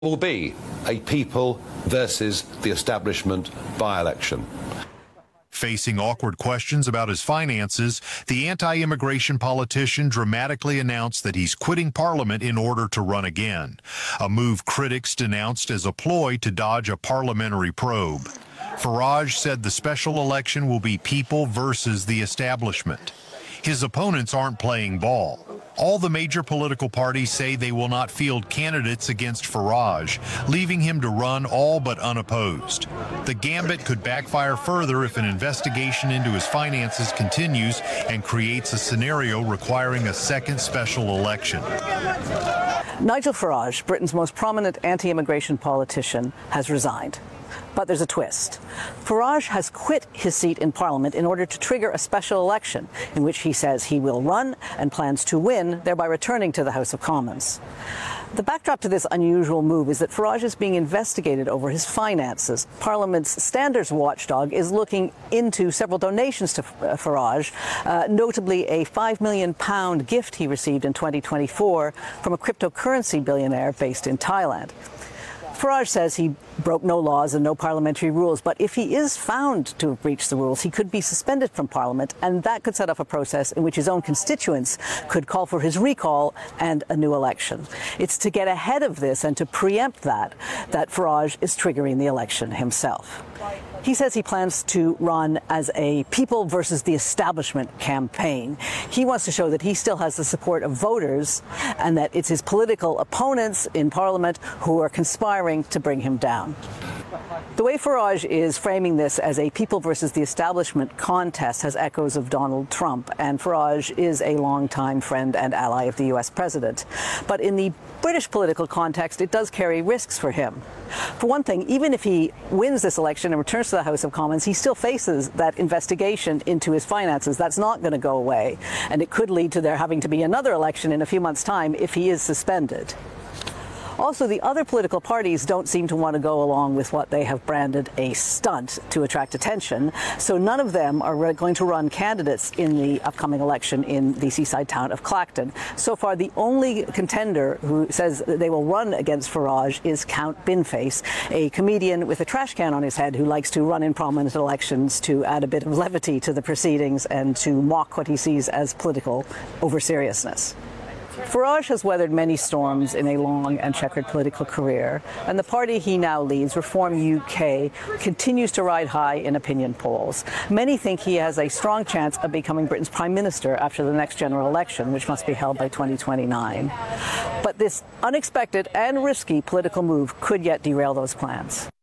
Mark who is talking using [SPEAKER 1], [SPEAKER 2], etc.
[SPEAKER 1] will be a people versus the establishment by-election.
[SPEAKER 2] Facing awkward questions about his finances, the anti-immigration politician dramatically announced that he's quitting Parliament in order to run again, a move critics denounced as a ploy to dodge a parliamentary probe. Farage said the special election will be people versus the establishment. His opponents aren't playing ball. All the major political parties say they will not field candidates against Farage, leaving him to run all but unopposed. The gambit could backfire further if an investigation into his finances continues and creates a scenario requiring a second special election.
[SPEAKER 3] Nigel Farage, Britain's most prominent anti-immigration politician, has resigned. But there's a twist. Farage has quit his seat in Parliament in order to trigger a special election in which he says he will run and plans to win, thereby returning to the House of Commons. The backdrop to this unusual move is that Farage is being investigated over his finances. Parliament's standards watchdog is looking into several donations to Farage, notably a £5 million gift he received in 2024 from a cryptocurrency billionaire based in Thailand. Farage says he broke no laws and no parliamentary rules, but if he is found to have breached the rules, he could be suspended from Parliament, and that could set off a process in which his own constituents could call for his recall and a new election. It's to get ahead of this and to preempt that Farage is triggering the election himself. He says he plans to run as a people versus the establishment campaign. He wants to show that he still has the support of voters and that it's his political opponents in Parliament who are conspiring to bring him down. The way Farage is framing this as a people versus the establishment contest has echoes of Donald Trump, and Farage is a longtime friend and ally of the U.S. president. But in the British political context, it does carry risks for him. For one thing, even if he wins this election and returns to the House of Commons, he still faces that investigation into his finances. That's not going to go away, and it could lead to there having to be another election in a few months' time if he is suspended. Also, the other political parties don't seem to want to go along with what they have branded a stunt to attract attention, so none of them are going to run candidates in the upcoming election in the seaside town of Clacton. So far, the only contender who says they will run against Farage is Count Binface, a comedian with a trash can on his head who likes to run in prominent elections to add a bit of levity to the proceedings and to mock what he sees as political over-seriousness. Farage has weathered many storms in a long and checkered political career, and the party he now leads, Reform UK, continues to ride high in opinion polls. Many think he has a strong chance of becoming Britain's Prime Minister after the next general election, which must be held by 2029. But this unexpected and risky political move could yet derail those plans.